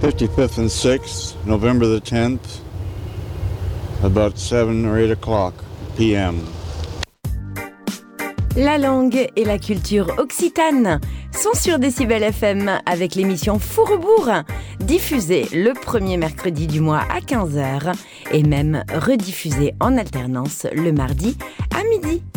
55th and 6th, November the 10th, about 7 or 8 o'clock p.m. La langue et la culture occitane sont sur Décibel FM avec l'émission Fourrebourg, diffusée le premier mercredi du mois à 15h et même rediffusée en alternance le mardi à midi.